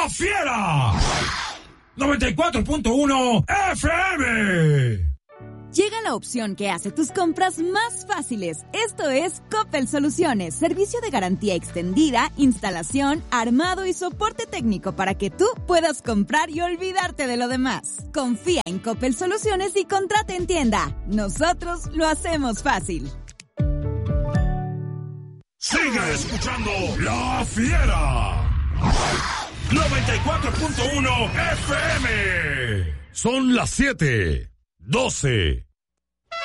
La Fiera 94.1 FM. Llega la opción que hace tus compras más fáciles. Esto es Coppel Soluciones, servicio de garantía extendida, instalación, armado y soporte técnico para que tú puedas comprar y olvidarte de lo demás. Confía en Coppel Soluciones y contrata en tienda. Nosotros lo hacemos fácil. Sigue escuchando La Fiera 94.1 FM. Son las 7:12